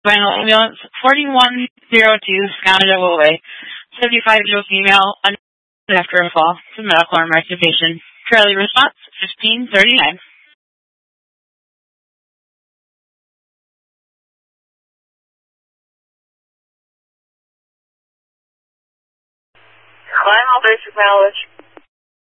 Final ambulance 4102, Sconnedoe Way. 75-year-old female, after a fall, to medical emergency patient. Currently response 1539. Final basic knowledge.